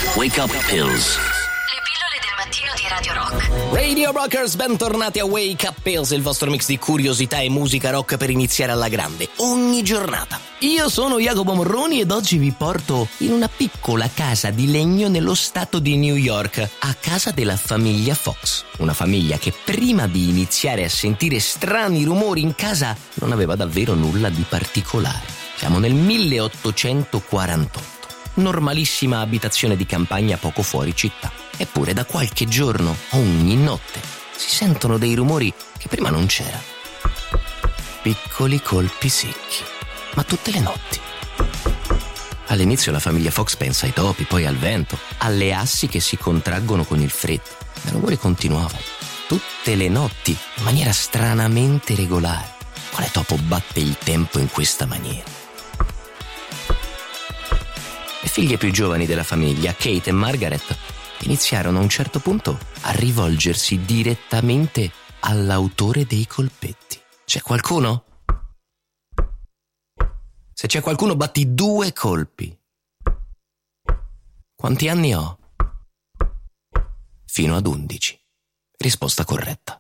Wake Up Pills. Le pillole del mattino di Radio Rock. Radio Rockers, bentornati a Wake Up Pills, il vostro mix di curiosità e musica rock per iniziare alla grande, ogni giornata. Io sono Jacopo Morroni ed oggi vi porto in una piccola casa di legno nello stato di New York, a casa della famiglia Fox. Una famiglia che prima di iniziare a sentire strani rumori in casa non aveva davvero nulla di particolare. Siamo nel 1848. Normalissima abitazione di campagna poco fuori città. Eppure da qualche giorno, ogni notte, si sentono dei rumori che prima non c'erano. Piccoli colpi secchi, ma tutte le notti. All'inizio la famiglia Fox pensa ai topi, poi al vento, alle assi che si contraggono con il freddo. Ma i rumori continuavano, tutte le notti, in maniera stranamente regolare. Quale topo batte il tempo in questa maniera? Le figlie più giovani della famiglia, Kate e Margaret, iniziarono a un certo punto a rivolgersi direttamente all'autore dei colpetti. C'è qualcuno? Se c'è qualcuno, batti 2 colpi. Quanti anni ho? Fino ad 11. Risposta corretta.